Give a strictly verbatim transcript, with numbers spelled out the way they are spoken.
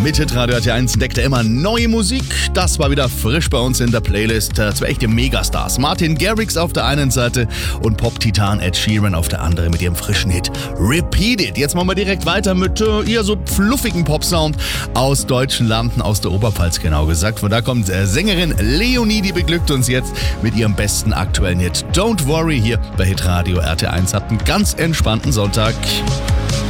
Mit Hitradio R T eins entdeckt er immer neue Musik. Das war wieder frisch bei uns in der Playlist. Zwei echte Megastars. Martin Garrix auf der einen Seite und Pop-Titan Ed Sheeran auf der anderen mit ihrem frischen Hit Repeat It. Jetzt machen wir direkt weiter mit äh, eher so fluffigen Popsound aus deutschen Landen, aus der Oberpfalz genau gesagt. Von da kommt äh, Sängerin Leonie, die beglückt uns jetzt mit ihrem besten aktuellen Hit Don't Worry hier bei Hitradio R T eins. Habt einen ganz entspannten Sonntag.